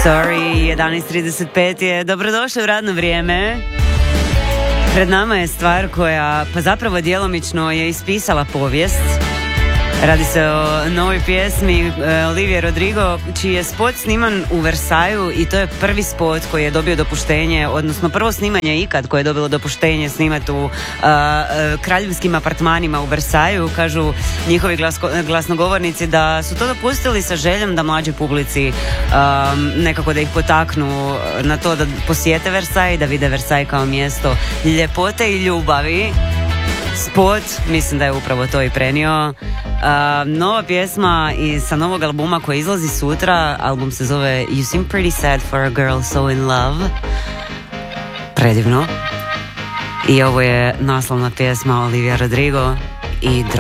Sorry, 11:35 je. Dobrodošli u radno vrijeme. Pred nama je stvar koja, pa zapravo djelomično je ispisala povijest. Radi se o novoj pjesmi Olivije Rodrigo, čiji je spot sniman u Versaju i to je prvi spot koji je dobio dopuštenje, odnosno prvo snimanje ikad koje je dobilo dopuštenje snimati u kraljevskim apartmanima u Versaju. Kažu njihovi glasnogovornici da su to dopustili sa željom da mlađoj publici nekako da ih potaknu na to da posjete Versaj, da vide Versaj kao mjesto ljepote i ljubavi. Spot, mislim da je upravo to i prenio. Nova pjesma sa novog albuma koji izlazi sutra. Album se zove You Seem Pretty Sad for a Girl So In Love. Predivno. I ovo je naslovna pjesma Olivia Rodrigo i